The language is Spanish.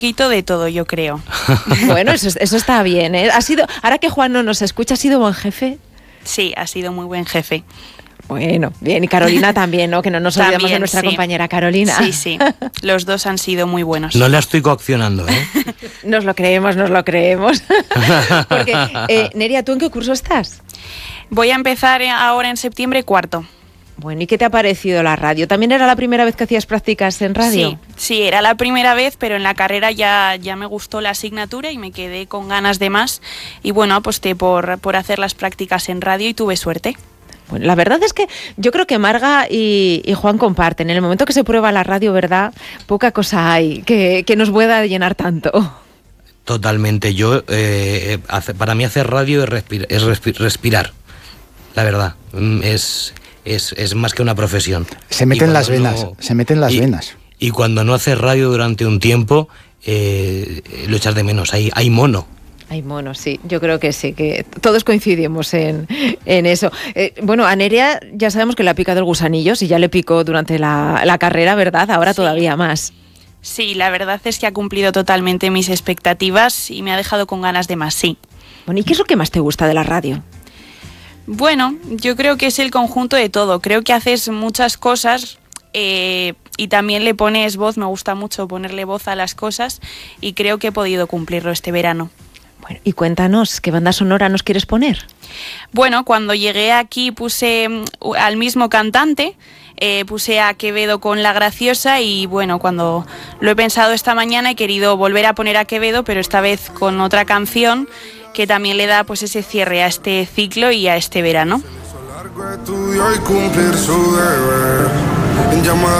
poquito de todo, yo creo. Bueno, eso está bien, ¿eh? Ahora que Juan no nos escucha, ¿ha sido buen jefe? Sí, ha sido muy buen jefe. Bueno, bien, y Carolina también, ¿no? Que no nos olvidamos También, de nuestra sí. compañera Carolina. Sí, sí, los dos han sido muy buenos. No la estoy coaccionando, ¿eh? Nos lo creemos. Porque, Nerea, ¿tú en qué curso estás? Voy a empezar ahora en septiembre 4º. Bueno, ¿y qué te ha parecido la radio? ¿También era la primera vez que hacías prácticas en radio? Sí, era la primera vez, pero en la carrera ya me gustó la asignatura y me quedé con ganas de más. Y bueno, aposté por hacer las prácticas en radio y tuve suerte. Bueno, la verdad es que yo creo que Marga y Juan comparten. En el momento que se prueba la radio, ¿verdad? Poca cosa hay que nos pueda llenar tanto. Totalmente. Para mí hacer radio es respirar. La verdad, es más que una profesión. Se meten las venas. Y cuando no haces radio durante un tiempo, lo echas de menos. Hay mono. Hay mono, sí. Yo creo que sí, que todos coincidimos en eso. Bueno, a Nerea ya sabemos que le ha picado el gusanillo, si ya le picó durante la carrera, ¿verdad? Ahora sí. Todavía más. Sí, la verdad es que ha cumplido totalmente mis expectativas y me ha dejado con ganas de más, sí. Bueno, ¿y qué es lo que más te gusta de la radio? Bueno, yo creo que es el conjunto de todo. Creo que haces muchas cosas y también le pones voz. Me gusta mucho ponerle voz a las cosas y creo que he podido cumplirlo este verano. Bueno, y cuéntanos, ¿qué banda sonora nos quieres poner? Bueno, cuando llegué aquí puse al mismo cantante, puse a Quevedo con La Graciosa y bueno, cuando lo he pensado esta mañana he querido volver a poner a Quevedo, pero esta vez con otra canción que también le da pues ese cierre a este ciclo y a este verano.